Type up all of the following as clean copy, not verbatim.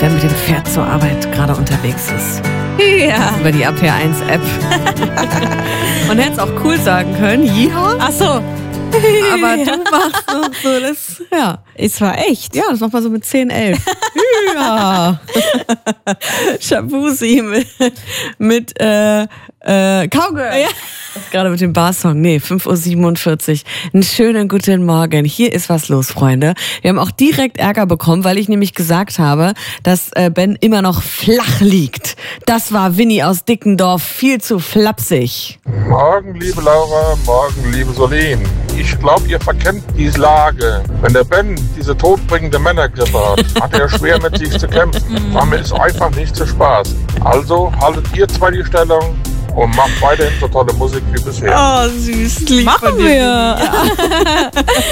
der mit dem Pferd zur Arbeit gerade unterwegs ist. Ja. Über die APR1-App. Man hätte es auch cool sagen können. Yeehaw. Ach so. Aber du machst noch so das, ja. Es war echt. Ja, das macht man so mit 10, 11. Ja. Shabuzi mit Cowgirl. Ja. Gerade mit dem Barsong. Nee, 5:47 Uhr. Einen schönen guten Morgen. Hier ist was los, Freunde. Wir haben auch direkt Ärger bekommen, weil ich nämlich gesagt habe, dass Ben immer noch flach liegt. Das war Winnie aus Dickendorf. Viel zu flapsig. Morgen, liebe Laura, morgen, liebe Solin. Ich glaube, ihr verkennt die Lage. Wenn der Ben diese todbringende Männergrippe hat, hat er schwer mit sich zu kämpfen. Damit ist einfach nicht zu Spaß. Also haltet ihr zwei die Stellung und macht weiterhin so tolle Musik wie bisher. Oh, süß. Lieb Machen von dir, wir. Ja.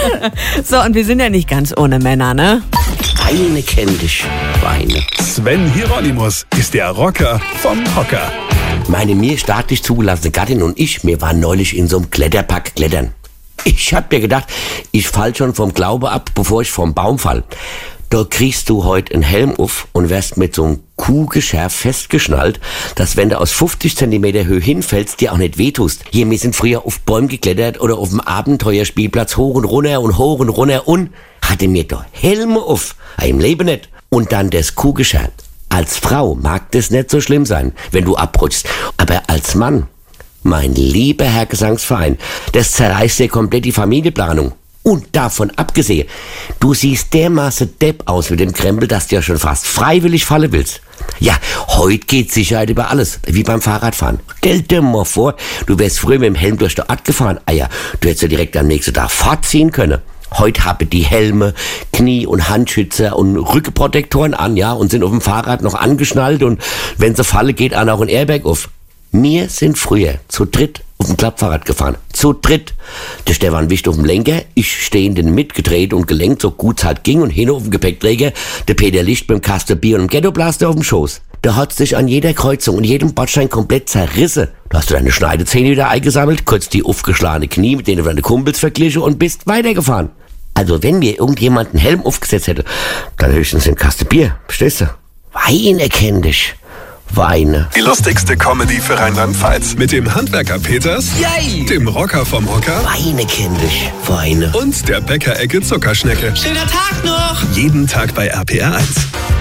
So, und wir sind ja nicht ganz ohne Männer, ne? Weine kenn dich, Weine. Sven Hieronymus ist der Rocker vom Hocker. Meine mir staatlich zugelassene Gattin und ich, wir waren neulich in so einem Kletterpark klettern. Ich hab mir gedacht, ich fall schon vom Glaube ab, bevor ich vom Baum fall. Da kriegst du heute einen Helm auf und wirst mit so einem Kuhgeschirr festgeschnallt, dass wenn du aus 50 Zentimeter Höhe hinfällst, dir auch nicht wehtust. Hier, wir sind früher auf Bäumen geklettert oder auf dem Abenteuerspielplatz hoch und runter und hatte mir da Helme auf. Im Leben nicht. Und dann das Kuhgeschirr. Als Frau mag das nicht so schlimm sein, wenn du abrutschst. Aber als Mann, mein lieber Herr Gesangsverein, das zerreißt dir komplett die Familienplanung. Und davon abgesehen, du siehst dermaßen Depp aus mit dem Krempel, dass du ja schon fast freiwillig fallen willst. Ja, heute geht Sicherheit über alles, wie beim Fahrradfahren. Stell dir mal vor, du wärst früher mit dem Helm durch die Ort gefahren. Ah ja, du hättest ja direkt am nächsten Tag fortziehen können. Heute haben die Helme, Knie- und Handschützer und Rückenprotektoren an, ja, und sind auf dem Fahrrad noch angeschnallt und wenn sie fallen, geht auch ein Airbag auf. Wir sind früher zu dritt auf dem Klappfahrrad gefahren. Zu dritt. Der Stefan Wicht auf dem Lenker, ich stehenden mitgedreht und gelenkt, so gut es halt ging, und hin auf dem Gepäckträger, der Peter Licht mit dem Kasten Bier und dem Ghettoblaster auf dem Schoß. Der hat sich an jeder Kreuzung und jedem Bordstein komplett zerrissen. Da hast du deine Schneidezähne wieder eingesammelt, kurz die aufgeschlagene Knie mit denen du deine Kumpels verglichen und bist weitergefahren. Also wenn mir irgendjemand einen Helm aufgesetzt hätte, dann höchstens den Kasten Bier. Verstehst du? Weine kenn dich. Weine. Die lustigste Comedy für Rheinland-Pfalz. Mit dem Handwerker Peters, Yay! dem Rocker vom Hocker Weine kenn dich. Weine. und der Bäckerecke Zuckerschnecke. Schöner Tag noch! Jeden Tag bei RPR 1.